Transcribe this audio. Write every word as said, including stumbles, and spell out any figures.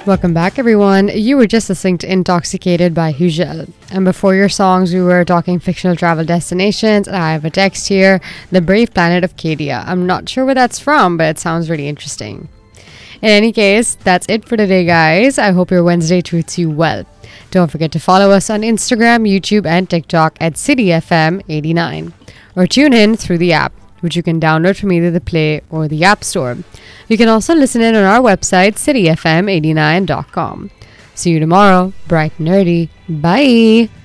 Welcome back, everyone. You were just listening to Intoxicated by Hugel. And before your songs, we were talking fictional travel destinations. And I have a text here, The Brave Planet of Cadia. I'm not sure where that's from, but it sounds really interesting. In any case, that's it for today, guys. I hope your Wednesday treats you well. Don't forget to follow us on Instagram, YouTube, and TikTok at City F M eighty-nine. Or tune in through the app, which you can download from either the Play or the App Store. You can also listen in on our website, city f m eighty-nine dot com. See you tomorrow, bright and nerdy. Bye!